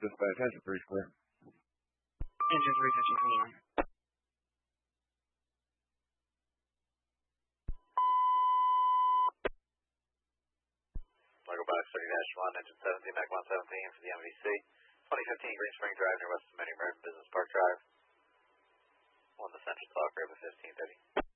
Dispatch, has your 3 square. Engine 351. Largo Box 30-1, Engine 17, Mac 117 for the MVC. 2015 Green Spring Drive near West American Business Park Drive. On the Central Talk, River 1530.